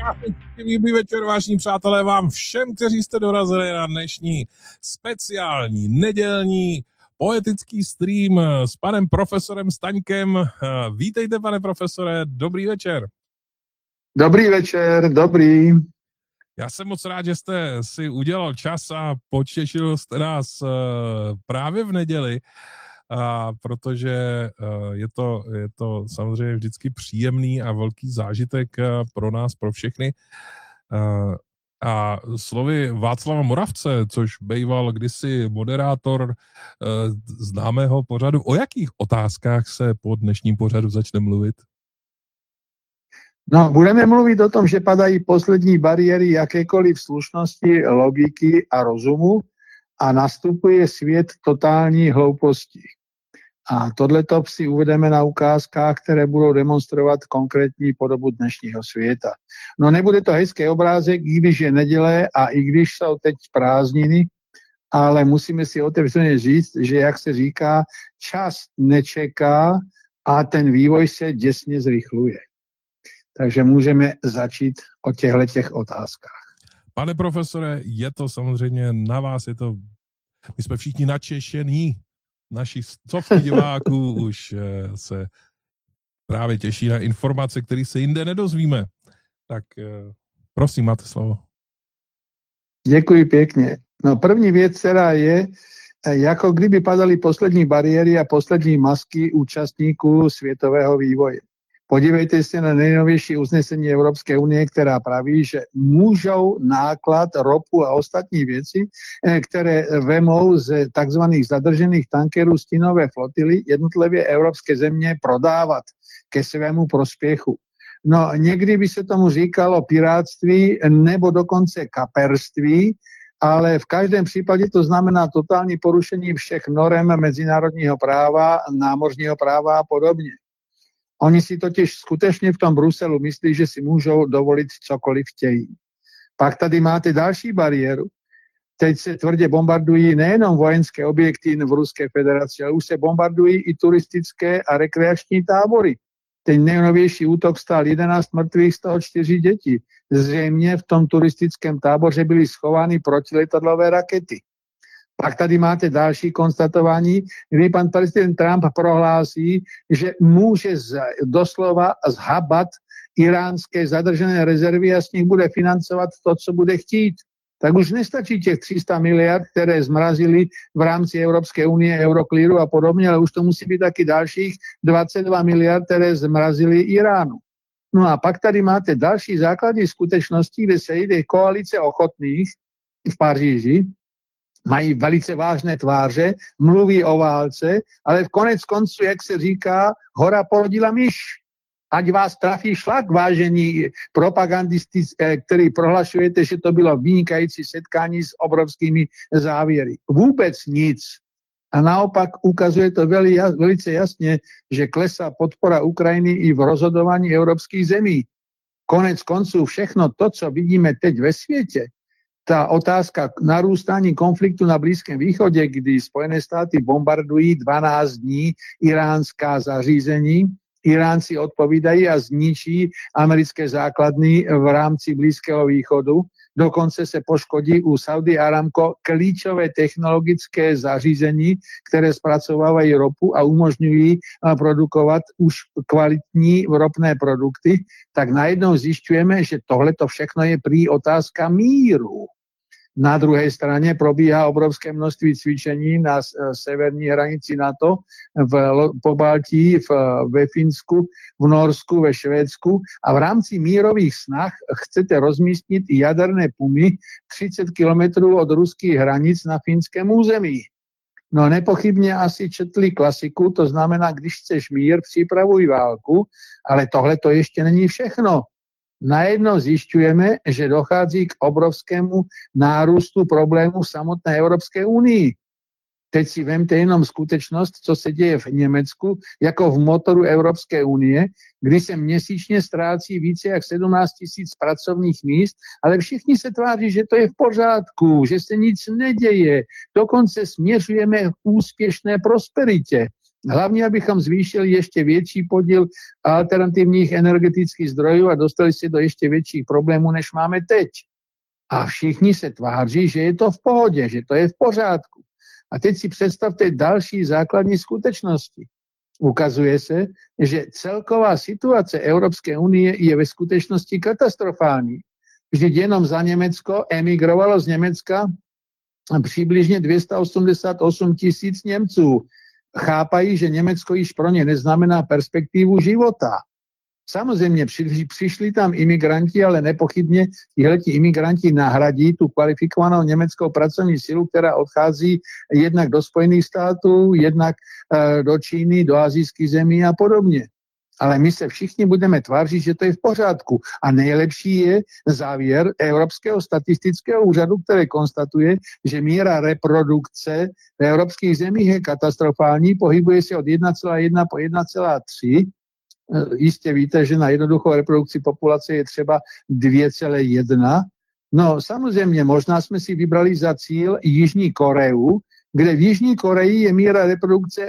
Dobrý večer, vážení přátelé, vám všem, kteří jste dorazili na dnešní speciální nedělní poetický stream s panem profesorem Staňkem. Vítejte, pane profesore, dobrý večer. Dobrý večer, dobrý. Já jsem moc rád, že jste si udělal čas a potěšil jste nás právě v neděli, protože je to samozřejmě vždycky příjemný a velký zážitek pro nás, pro všechny. A slovy Václava Moravce, což býval kdysi moderátor známého pořadu, o jakých otázkách se po dnešním pořadu začne mluvit? No, budeme mluvit o tom, že padají poslední bariéry jakékoliv slušnosti, logiky a rozumu a nastupuje svět totální hlouposti. A tohleto si uvedeme na ukázkách, které budou demonstrovat konkrétní podobu dnešního světa. No, nebude to hezký obrázek, i když je neděle a i když jsou teď prázdniny, ale musíme si otevřeně říct, že, jak se říká, čas nečeká a ten vývoj se děsně zrychluje. Takže můžeme začít o těchto otázkách. Pane profesore, je to samozřejmě na vás, my jsme všichni načešení, naši stovky diváků už se právě těší na informace, které se jinde nedozvíme. Tak prosím, máte slovo. Děkuji pěkně. No, první věc, která je, jako kdyby padaly poslední bariéry a poslední masky účastníků světového vývoje. Podívejte se na nejnovější usnesení Evropské unie, která praví, že můžou náklad, ropu a ostatní věci, které vemou z takzvaných zadržených tankerů stínové flotily, jednotlivé evropské země prodávat ke svému prospěchu. No, někdy by se tomu říkalo pirátství nebo dokonce kaperství, ale v každém případě to znamená totální porušení všech norem mezinárodního práva, námořního práva a podobně. Oni si totiž skutečně v tom Bruselu myslí, že si můžou dovolit cokoliv chtějí. Pak tady máte další bariéru. Teď se tvrdě bombardují nejenom vojenské objekty v Ruské federaci, ale už se bombardují i turistické a rekreační tábory. Ten nejnovější útok stál 11 mrtvých, z toho 4 děti. Zřejmě v tom turistickém táboře byly schovány protiletadlové rakety. Pak tady máte další konstatování, kdy pan prezident Trump prohlásí, že může doslova zhabat iránské zadržené rezervy a z nich bude financovat to, co bude chtít. Tak už nestačí těch 300 miliard, které zmrazili v rámci Evropské unie, Euroclearu a podobně, ale už to musí být taky dalších 22 miliard, které zmrazili Iránu. No a pak tady máte další základy skutečností, kde se jde koalice ochotných v Paříži, mají velice vážné tváře, mluví o válce, ale v konec konců, jak se říká, hora porodila myš. Ať vás trafí šlak, vážení propagandisti, který prohlašujete, že to bylo vynikající setkání s obrovskými závěry. Vůbec nic. A naopak ukazuje to velice jasně, že klesá podpora Ukrajiny i v rozhodování evropských zemí. Konec konců všechno to, co vidíme teď ve světě, ta otázka narůstání konfliktu na Blízkém východě, kdy Spojené státy bombardují 12 dní iránská zařízení, Iránci odpovídají a zničí americké základny v rámci Blízkého východu. Dokonce se poškodí u Saudi Aramco klíčové technologické zařízení, které zpracovávají ropu a umožňují produkovat už kvalitní ropné produkty, tak najednou zjišťujeme, že tohleto všechno je prý otázka míru. Na druhé straně probíhá obrovské množství cvičení na severní hranici NATO, v Pobaltí, ve Finsku, v Norsku, ve Švédsku a v rámci mírových snah chcete rozmístit jaderné pumy 30 kilometrů od ruských hranic na finském území. No, nepochybně asi četli klasiku, to znamená, když chceš mír, připravuj válku, ale tohle to ještě není všechno. Najednou zjišťujeme, že dochází k obrovskému nárůstu problémů v samotné Evropské unii. Teď si vemte jenom skutečnost, co se děje v Německu, jako v motoru Evropské unie, kdy se měsíčně ztrácí více jak 17 000 pracovních míst, ale všichni se tváří, že to je v pořádku, že se nic neděje. Dokonce směřujeme k úspěšné prosperitě. Hlavně, abychom zvýšili ještě větší podíl alternativních energetických zdrojů a dostali se do ještě větších problémů, než máme teď. A všichni se tváří, že je to v pohodě, že to je v pořádku. A teď si představte další základní skutečnosti. Ukazuje se, že celková situace Evropské unie je ve skutečnosti katastrofální. Vždyť jenom za Německo emigrovalo z Německa přibližně 288 000 Němců. Chápají, že Německo již pro ně neznamená perspektivu života. Samozřejmě přišli tam imigranti, ale nepochybně tihleti imigranti nahradí tu kvalifikovanou německou pracovní silu, která odchází jednak do Spojených států, jednak do Číny, do asijských zemí a podobně. Ale my se všichni budeme tvářit, že to je v pořádku. A nejlepší je závěr Evropského statistického úřadu, který konstatuje, že míra reprodukce v evropských zemích je katastrofální, pohybuje se od 1,1 po 1,3. Jistě víte, že na jednoduchou reprodukci populace je třeba 2,1. No samozřejmě, možná jsme si vybrali za cíl Jižní Koreu, kde v Jižní Koreji je míra reprodukce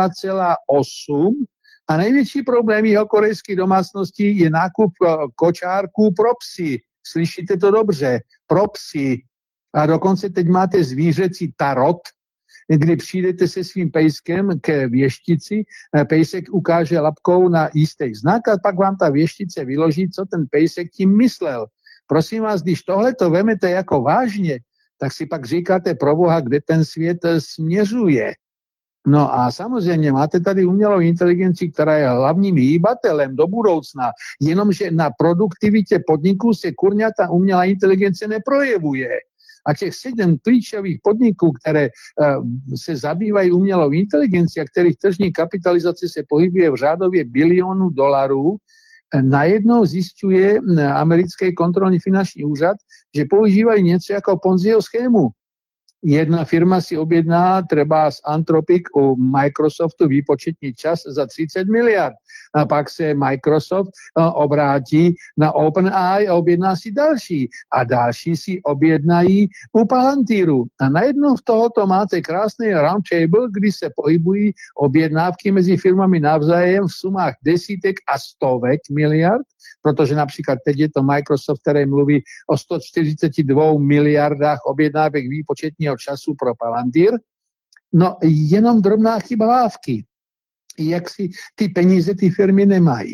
0,8 a největší problém jeho korejských domácností je nákup kočárků pro psy. Slyšíte to dobře? Pro psy. A dokonce teď máte zvířecí tarot, kdy přijdete se svým pejskem k věštici, pejsek ukáže labkou na jistý znak a pak vám ta věštice vyloží, co ten pejsek tím myslel. Prosím vás, když tohle to vemete jako vážně, tak si pak říkáte pro Boha, kde ten svět směřuje. No a samozřejmě máte tady umělou inteligenci, která je hlavním hýbatelem do budoucna, jenomže na produktivitě podniků se kurňa ta umělá inteligence neprojevuje. A těch 7 klíčových podniků, které se zabývají umělou inteligencí a kterých tržní kapitalizace se pohybuje v řádově bilionů dolarů, najednou zjišťuje americký kontrolní finanční úřad, že používají něco jako Ponziho schému. Jedna firma si objedná třeba z Anthropic u Microsoftu výpočetní čas za 30 miliard. A pak se Microsoft obrátí na OpenAI a objedná si další. A další si objednají u Palantiru. A najednou v tohoto máte krásný roundtable, kdy se pohybují objednávky mezi firmami navzájem v sumách desítek a stovek miliard, protože například teď je to Microsoft, který mluví o 142 miliardách objednávek výpočetního času pro Palantir. No jenom drobná chyba lávky. Jak si ty peníze ty firmy nemají.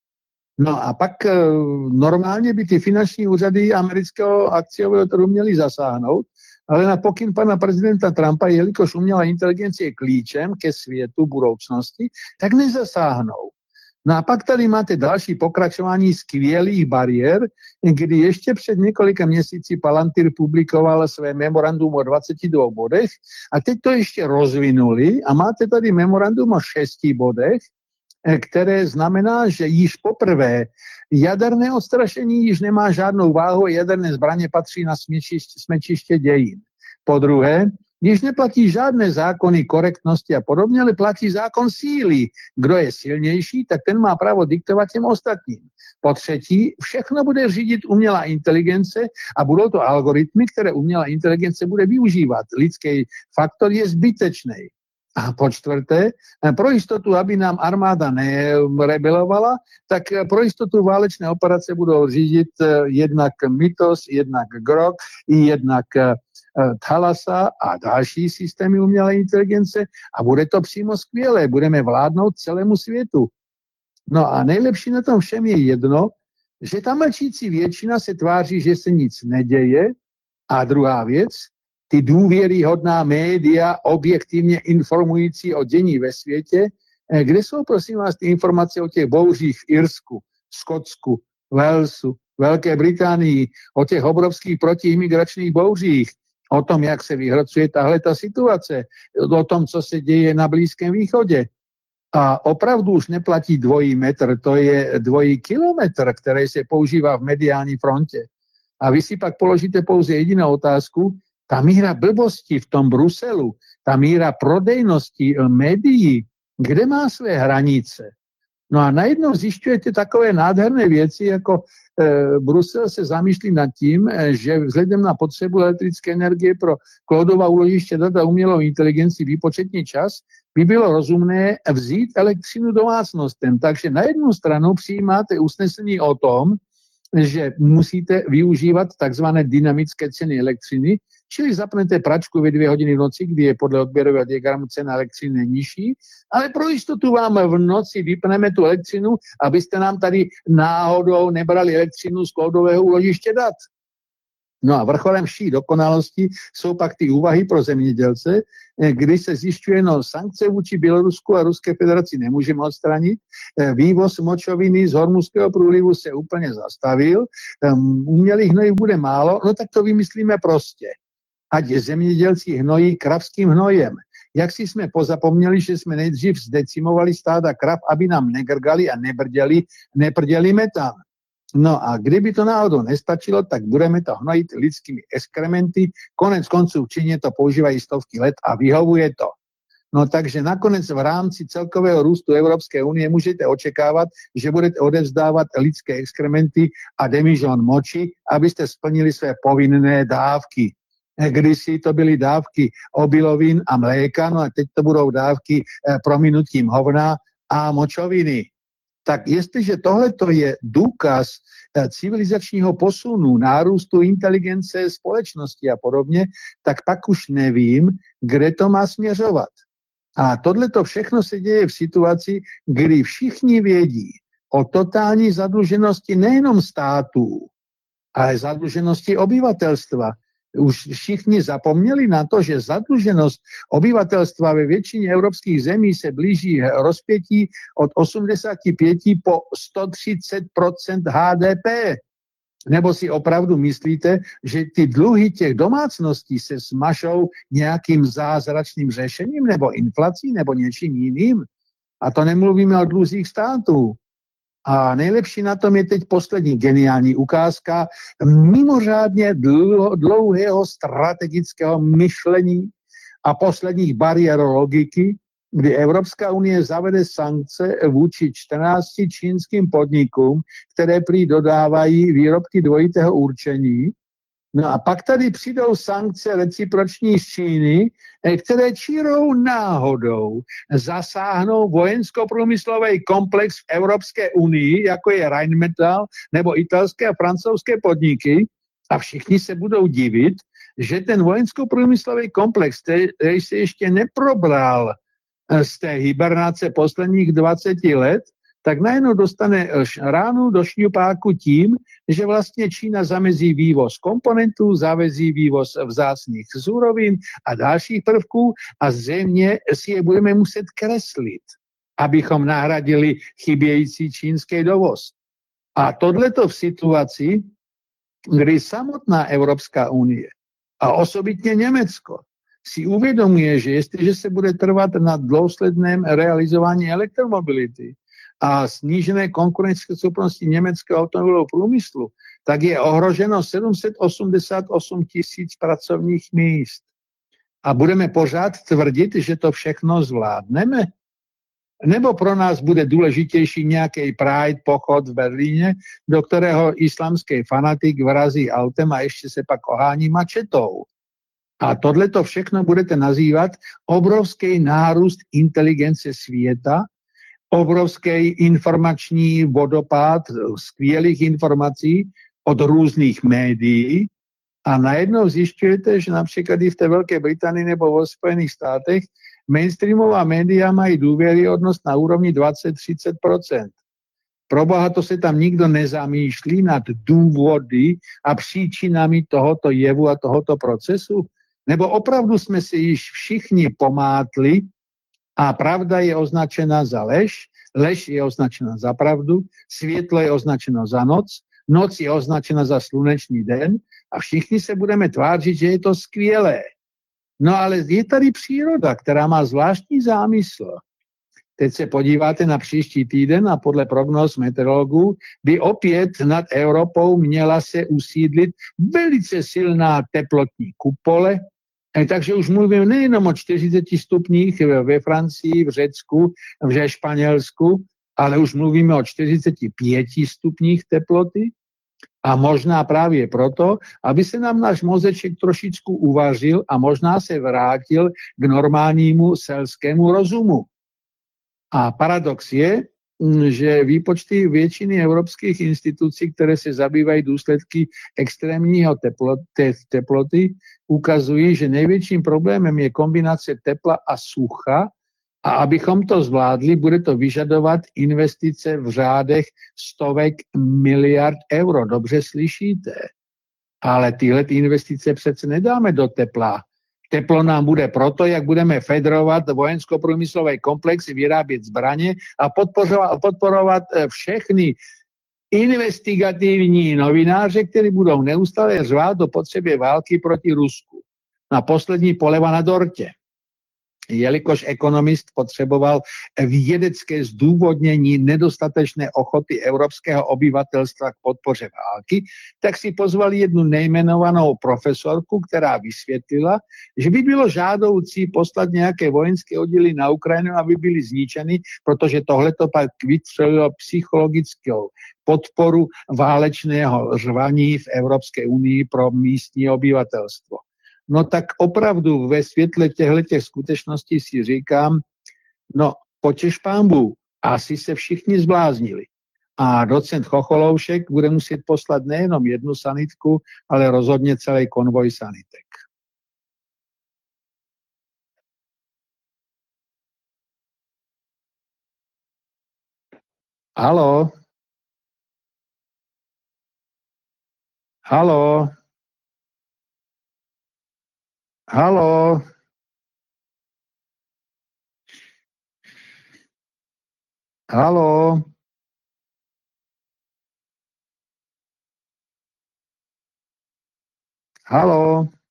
No a pak normálně by ty finanční úřady amerického akciového trhu měly zasáhnout, ale na pokyn pana prezidenta Trumpa, jelikož umělá inteligence je klíčem ke světu budoucnosti, tak nezasáhnou. No a pak tady máte další pokračování skvělých bariér, kdy ještě před několika měsíci Palantir publikoval své memorandum o 22 bodech a teď to ještě rozvinuli a máte tady memorandum o 6 bodech, které znamená, že již poprvé jaderné odstrašení již nemá žádnou váhu a jaderné zbraně patří na smečiště dějin. Po druhé, když neplatí žádné zákony korektnosti a podobně, ale platí zákon síly. Kdo je silnější, tak ten má právo diktovat těm ostatním. Po třetí, všechno bude řídit umělá inteligence a budou to algoritmy, které umělá inteligence bude využívat. Lidský faktor je zbytečný. A po čtvrté, pro jistotu, aby nám armáda nerebelovala, tak pro jistotu válečné operace budou řídit jednak Mythos, jednak Grok, jednak Thalassa a další systémy umělé inteligence a bude to přímo skvělé. Budeme vládnout celému světu. No a nejlepší na tom všem je jedno, že ta mlčící většina se tváří, že se nic neděje. A druhá věc, ty důvěryhodná média objektivně informující o dění ve světě, kde jsou, prosím vás, ty informace o těch bouřích v Irsku, Skotsku, Walesu, Velké Británii, o těch obrovských protiimigračních bouřích, o tom, jak se vyhrocuje tahleta situace, o tom, co se děje na Blízkém východě. A opravdu už neplatí dvojí metr, to je dvojí kilometr, který se používá v mediální frontě. A vy si pak položíte pouze jedinou otázku, ta míra blbosti v tom Bruselu, ta míra prodejnosti médií, kde má své hranice? No a najednou zjišťujete takové nádherné věci, jako Brusel se zamýšlí nad tím, že vzhledem na potřebu elektrické energie pro cloudová úložiště dat a umělou inteligenci výpočetní čas by bylo rozumné vzít elektřinu domácnostem. Takže na jednu stranu přijímáte usnesení o tom, že musíte využívat takzvané dynamické ceny elektřiny, čili zapnete pračku ve 2 hodiny v noci, kdy je podle odběrového diagramu cena elektřiny nižší, ale pro jistotu vám v noci vypneme tu elektřinu, abyste nám tady náhodou nebrali elektřinu z cloudového úložiště dat. No a vrcholem vší dokonalosti jsou pak ty úvahy pro zemědělce, kdy se zjišťuje, no sankce vůči Bělorusku a Ruské federaci nemůžeme odstranit, vývoz močoviny z Hormuzského průlivu se úplně zastavil, umělých hnojiv bude málo, no tak to vymyslíme prostě. Ať zemědělci hnojí kravským hnojem. Jak si jsme pozapomněli, že jsme nejdřív zdecimovali stáda krav, aby nám negrgali a neprděli metán. No a kdyby to náhodou nestačilo, tak budeme to hnojit lidskými exkrementy. Konec konců v Číně to používají stovky let a vyhovuje to. No takže nakonec v rámci celkového růstu Evropské unie můžete očekávat, že budete odevzdávat lidské exkrementy a demižon moči, abyste splnili své povinné dávky. Kdysi to byly dávky obilovin a mléka, no a teď to budou dávky prominutím hovna a močoviny. Tak jestliže tohleto je důkaz civilizačního posunu, nárůstu inteligence společnosti a podobně, tak pak už nevím, kde to má směřovat. A tohleto všechno se děje v situaci, kdy všichni vědí o totální zadluženosti nejenom států, ale zadluženosti obyvatelstva. Už všichni zapomněli na to, že zadluženost obyvatelstva ve většině evropských zemí se blíží rozpětí od 85 po 130% HDP. Nebo si opravdu myslíte, že ty dluhy těch domácností se smažou nějakým zázračným řešením nebo inflací nebo něčím jiným? A to nemluvíme o dluzích států. A nejlepší na tom je teď poslední geniální ukázka mimořádně dlouhého strategického myšlení a posledních bariér logiky, kdy Evropská unie zavede sankce vůči 14 čínským podnikům, které prý dodávají výrobky dvojitého určení. No a pak tady přijdou sankce reciproční z Číny, které čirou náhodou zasáhnou vojensko-průmyslový komplex v Evropské unii, jako je Rheinmetall nebo italské a francouzské podniky, a všichni se budou divit, že ten vojensko-průmyslový komplex, který se ještě neprobral z té hibernace posledních 20 let, tak najednou dostane ránu do šňupáku tím, že vlastně Čína zamezí vývoz komponentů, zavezí vývoz vzácných surovin a dalších prvků a zřejmě si je budeme muset kreslit, abychom nahradili chybějící čínský dovoz. A tohleto v situaci, kdy samotná Evropská unie a osobitně Německo si uvědomuje, že jestliže se bude trvat na dlouhodobém realizování elektromobility a snížené konkurenceschopnosti německého automobilového průmyslu, tak je ohroženo 788 000 pracovních míst. A budeme pořád tvrdit, že to všechno zvládneme? Nebo pro nás bude důležitější nějaký Pride pochod v Berlíně, do kterého islamský fanatik vrazí autem a ještě se pak ohání mačetou? A tohleto všechno budete nazývat obrovský nárůst inteligence světa, obrovský informační vodopád skvělých informací od různých médií a najednou zjišťujete, že například i v té Velké Británii nebo ve Spojených státech mainstreamová média mají důvěryhodnost na úrovni 20-30%. Proboha, to se tam nikdo nezamýšlí nad důvody a příčinami tohoto jevu a tohoto procesu? Nebo opravdu jsme si již všichni pomátli a pravda je označena za lež, lež je označena za pravdu, světlo je označeno za noc, noc je označena za slunečný den a všichni se budeme tvářit, že je to skvělé. No ale je tady příroda, která má zvláštní zámysl. Teď se podíváte na příští týden a podle prognóz meteorologů by opět nad Evropou měla se usídlit velice silná teplotní kupole, takže už mluvím nejenom o 40 stupních ve Francii, v Řecku, v Španělsku, ale už mluvíme o 45 stupních teploty a možná právě proto, aby se nám náš mozeček trošičku uvařil a možná se vrátil k normálnímu selskému rozumu. A paradox je, že výpočty většiny evropských institucí, které se zabývají důsledky extrémního teploty, ukazují, že největším problémem je kombinace tepla a sucha a abychom to zvládli, bude to vyžadovat investice v řádech stovek miliard euro. Dobře slyšíte. Ale tyhle investice přece nedáme do tepla. Teplo nám bude proto, jak budeme federovat vojensko-průmyslové komplexy, vyrábět zbraně a podporovat všechny investigativní novináře, kteří budou neustále řvát o potřebě války proti Rusku. Na poslední poleva na dortě. Jelikož ekonomist potřeboval vědecké zdůvodnění nedostatečné ochoty evropského obyvatelstva k podpoře války, tak si pozvali jednu nejmenovanou profesorku, která vysvětlila, že by bylo žádoucí poslat nějaké vojenské oddíly na Ukrajinu, aby byly zničeny, protože tohleto pak vytvořilo psychologickou podporu válečného řvaní v Evropské unii pro místní obyvatelstvo. No tak opravdu ve světle těchto skutečností si říkám, no počeš pánbů, asi se všichni zbláznili. A docent Chocholoušek bude muset poslat nejenom jednu sanitku, ale rozhodně celý konvoj sanitek. Haló? Haló? Haló? Haló? Haló?